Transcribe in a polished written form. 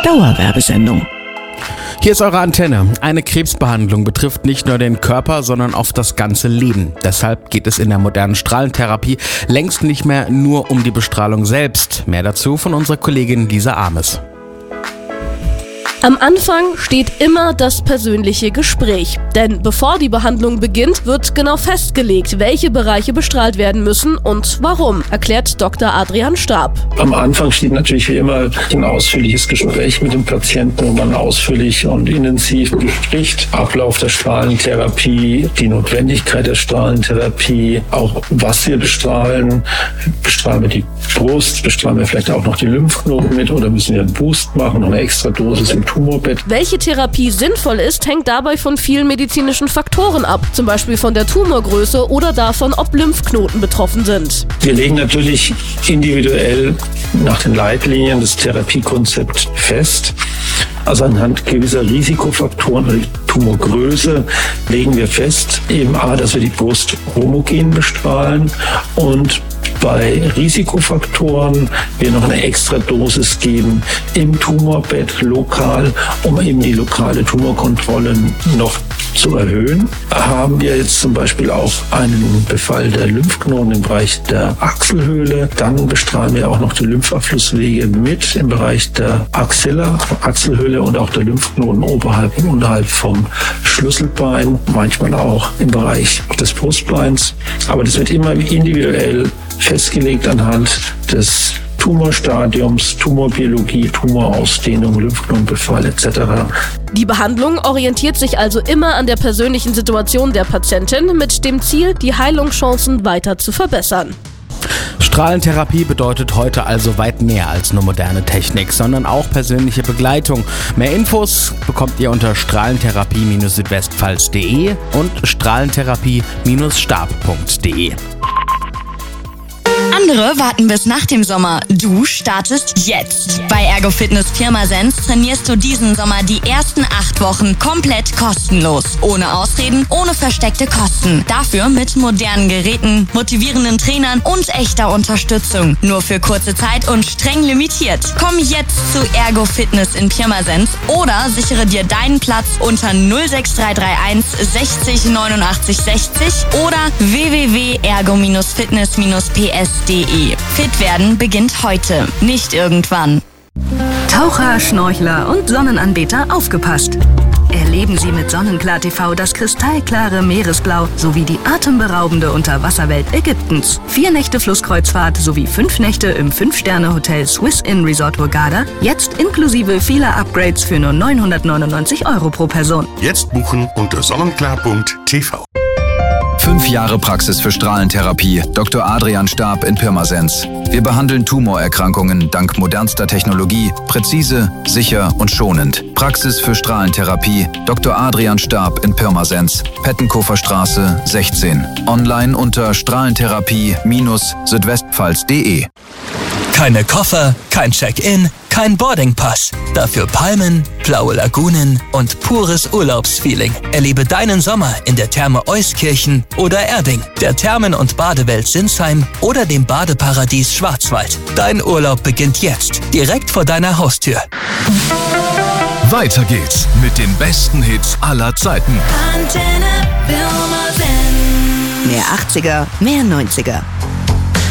Dauerwerbesendung. Hier ist eure Antenne. Eine Krebsbehandlung betrifft nicht nur den Körper, sondern oft das ganze Leben. Deshalb geht es in der modernen Strahlentherapie längst nicht mehr nur um die Bestrahlung selbst. Mehr dazu von unserer Kollegin Lisa Ames. Am Anfang steht immer das persönliche Gespräch. Denn bevor die Behandlung beginnt, wird genau festgelegt, welche Bereiche bestrahlt werden müssen und warum, erklärt Dr. Adrian Staab. Am Anfang steht natürlich wie immer ein ausführliches Gespräch mit dem Patienten, wo man ausführlich und intensiv bespricht. Ablauf der Strahlentherapie, die Notwendigkeit der Strahlentherapie, auch was wir bestrahlen. Bestrahlen wir die Brust, bestrahlen wir vielleicht auch noch die Lymphknoten mit oder müssen wir einen Boost machen, noch eine extra Dosis im Tumorbett. Welche Therapie sinnvoll ist, hängt dabei von vielen medizinischen Faktoren ab. Zum Beispiel von der Tumorgröße oder davon, ob Lymphknoten betroffen sind. Wir legen natürlich individuell nach den Leitlinien des Therapiekonzepts fest. Also anhand gewisser Risikofaktoren oder die Tumorgröße legen wir fest, eben dass wir die Brust homogen bestrahlen und bei Risikofaktoren wir noch eine extra Dosis geben im Tumorbett lokal, um eben die lokale Tumorkontrolle noch zu erhöhen. Haben wir jetzt zum Beispiel auch einen Befall der Lymphknoten im Bereich der Achselhöhle, dann bestrahlen wir auch noch die Lymphabflusswege mit im Bereich der Achselhöhle und auch der Lymphknoten oberhalb und unterhalb vom Schlüsselbein, manchmal auch im Bereich des Brustbeins. Aber das wird immer individuell festgelegt anhand des Tumorstadiums, Tumorbiologie, Tumorausdehnung, Lymphknotenbefall etc. Die Behandlung orientiert sich also immer an der persönlichen Situation der Patientin mit dem Ziel, die Heilungschancen weiter zu verbessern. Strahlentherapie bedeutet heute also weit mehr als nur moderne Technik, sondern auch persönliche Begleitung. Mehr Infos bekommt ihr unter strahlentherapie-südwestpfalz.de und strahlentherapie-stab.de. Andere warten bis nach dem Sommer. Du startest jetzt. Bei Ergo Fitness Pirmasens trainierst du diesen Sommer die ersten 8 Wochen komplett kostenlos. Ohne Ausreden, ohne versteckte Kosten. Dafür mit modernen Geräten, motivierenden Trainern und echter Unterstützung. Nur für kurze Zeit und streng limitiert. Komm jetzt zu Ergo Fitness in Pirmasens oder sichere dir deinen Platz unter 06331 60 89 60 oder www.ergo-fitness-ps.de. Fit werden beginnt heute, nicht irgendwann. Taucher, Schnorchler und Sonnenanbeter aufgepasst. Erleben Sie mit Sonnenklar TV das kristallklare Meeresblau sowie die atemberaubende Unterwasserwelt Ägyptens. 4 Nächte Flusskreuzfahrt sowie 5 Nächte im 5-Sterne-Hotel Swiss Inn Resort Hurghada. Jetzt inklusive vieler Upgrades für nur 999 € pro Person. Jetzt buchen unter sonnenklar.tv. 5 Jahre Praxis für Strahlentherapie. Dr. Adrian Staab in Pirmasens. Wir behandeln Tumorerkrankungen dank modernster Technologie, präzise, sicher und schonend. Praxis für Strahlentherapie. Dr. Adrian Staab in Pirmasens. Pettenkofer Straße 16. Online unter strahlentherapie-südwestpfalz.de. Keine Koffer, kein Check-in, kein Boardingpass. Dafür Palmen, blaue Lagunen und pures Urlaubsfeeling. Erlebe deinen Sommer in der Therme Euskirchen oder Erding, der Thermen- und Badewelt Sinsheim oder dem Badeparadies Schwarzwald. Dein Urlaub beginnt jetzt, direkt vor deiner Haustür. Weiter geht's mit den besten Hits aller Zeiten. Mehr 80er, mehr 90er.